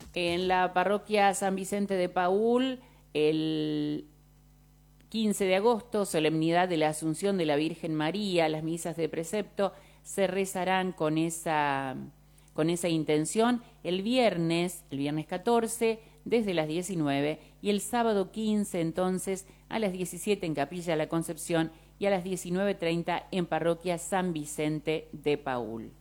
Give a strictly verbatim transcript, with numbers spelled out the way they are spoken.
En la parroquia San Vicente de Paúl, el quince de agosto, solemnidad de la Asunción de la Virgen María, las misas de precepto se rezarán con esa, con esa intención el viernes, el viernes catorce, desde las diecinueve, y el sábado quince, entonces, a las diecisiete en Capilla La Concepción y a las diecinueve treinta en parroquia San Vicente de Paúl.